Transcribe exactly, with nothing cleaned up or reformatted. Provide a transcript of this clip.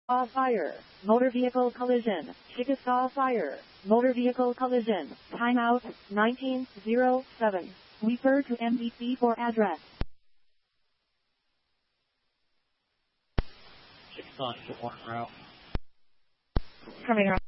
Fire. Motor vehicle collision. Chickasaw Fire. Motor vehicle collision. Timeout nineteen oh seven. Refer to M D C for address. Chickasaw to one route. Coming up.